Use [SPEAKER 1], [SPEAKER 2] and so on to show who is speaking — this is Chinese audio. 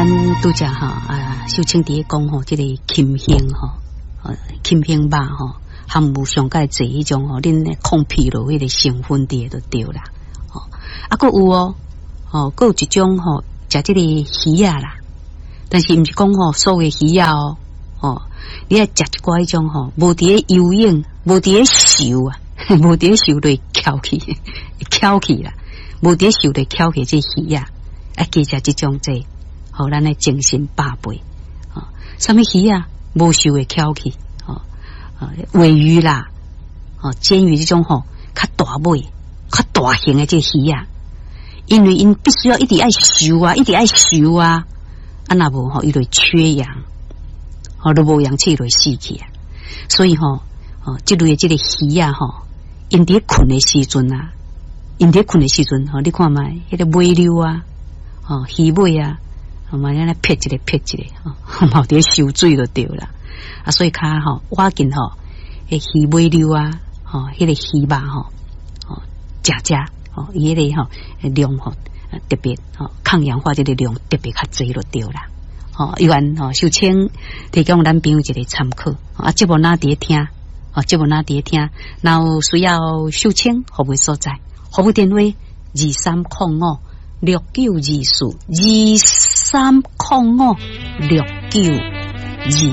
[SPEAKER 1] 咱拄则秀清伫讲吼，即个禽胸吼，禽胸肉吼，含有上介济迄种吼，恁咧抗疲劳迄个成分伫就对啦。佫有佫有一种吼，食即个鱼啊啦，但是毋是讲吼所有鱼啊你爱食一寡迄种吼，无伫咧游泳，无伫咧游啊，无伫咧游落翘起，翘起啦，无伫咧游落翘起即鱼啊，加食即种这，互咱诶精神百倍。什么鱼啊，无游会翘起，尾鱼啦，煎鱼即种吼，较大尾、较大型诶即鱼啊，因为因必须要一直爱游啊，一直爱游啊，若无吼，伊就缺氧。都无氧气就会死去啊，所以即类即个鱼啊因伫困的时阵啊，因伫困的时阵你看卖迄个尾溜啊，鱼尾啊，嘛安尼撇一个撇一个，嘛伫收水就对啦。所以较挖紧迄鱼尾溜啊，迄个鱼肉食伊迄个量特别抗氧化即个量特别较济就对啦。愿秀清提供咱朋友一个参考。节目哪伫听？节目哪伫听？然后需要秀清服务所在，服务电话2305692423056924。